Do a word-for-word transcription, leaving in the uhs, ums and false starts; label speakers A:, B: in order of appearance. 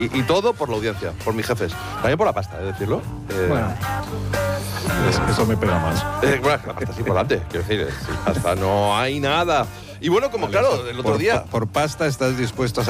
A: Y, y todo por la audiencia, por mis jefes. También por la pasta, ¿eh? Decirlo. Eh,
B: Bueno,
C: Es- Eso me pega más.
A: eh, bueno, la pasta es importante, quiero decir, sin pasta no hay nada. Y bueno, como claro, el otro
C: Por-
A: día...
C: Por, por pasta estás dispuesto a